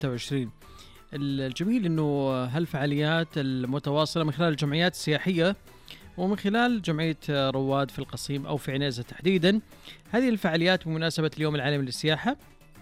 26. الجميل أنه هالفعاليات المتواصلة من خلال الجمعيات السياحية ومن خلال جمعية رواد في القصيم أو في عنيزة تحديدا. هذه الفعاليات بمناسبة اليوم العالمي للسياحة.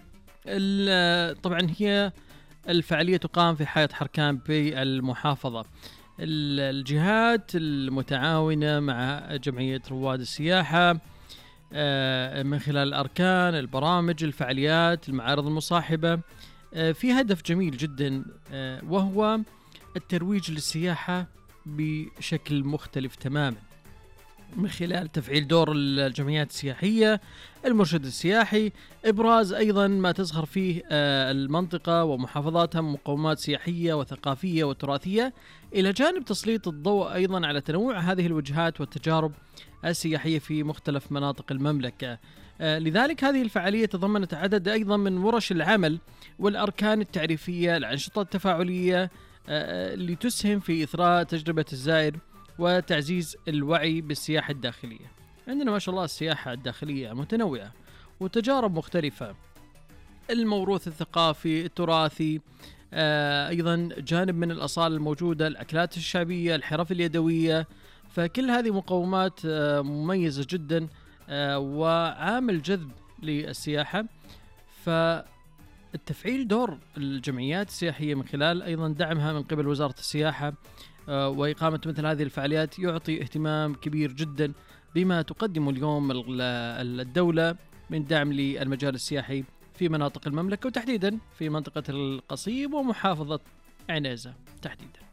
طبعا هي الفعالية تقام في حائط حركان بالمحافظة. الجهات المتعاونة مع جمعية رواد السياحة من خلال الأركان، البرامج، الفعاليات، المعارض المصاحبة، في هدف جميل جدا وهو الترويج للسياحة بشكل مختلف تماما من خلال تفعيل دور الجمعيات السياحية، المرشد السياحي، إبراز أيضا ما تزخر فيه المنطقة ومحافظاتها من مقومات سياحية وثقافية وتراثية، إلى جانب تسليط الضوء أيضا على تنوع هذه الوجهات والتجارب السياحية في مختلف مناطق المملكة. لذلك هذه الفعالية تضمنت عدد أيضا من ورش العمل والأركان التعريفية، الأنشطة التفاعلية اللي تسهم في إثراء تجربة الزائر وتعزيز الوعي بالسياحة الداخلية. عندنا ما شاء الله السياحة الداخلية متنوعة وتجارب مختلفة، الموروث الثقافي التراثي، أيضا جانب من الأصالة الموجودة، الأكلات الشعبية، الحرف اليدوية، فكل هذه مقومات مميزة جدا وعامل جذب للسياحة. فالتفعيل دور الجمعيات السياحية من خلال أيضا دعمها من قبل وزارة السياحة وإقامة مثل هذه الفعاليات يعطي اهتمام كبير جدا بما تقدمه اليوم الدولة من دعم للمجال السياحي في مناطق المملكة، وتحديدا في منطقة القصيم ومحافظة عنيزة تحديدا.